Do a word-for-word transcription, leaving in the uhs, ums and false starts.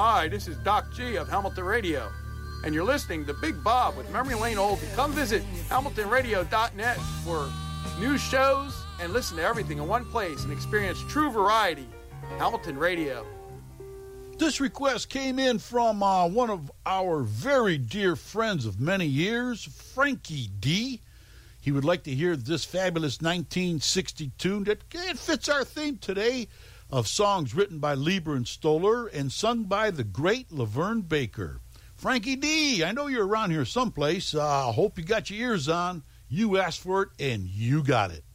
Hi, this is Doc G of Hamilton Radio, and you're listening to Big Bob with Memory Lane Oldie. Come visit hamilton radio dot net for new shows and listen to everything in one place and experience true variety. Hamilton Radio. This request came in from uh, one of our very dear friends of many years, Frankie D. He would like to hear this fabulous nineteen sixty tune that it fits our theme today of songs written by Lieber and Stoller and sung by the great Laverne Baker. Frankie D., I know you're around here someplace. I uh, hope you got your ears on. You asked for it, and you got it.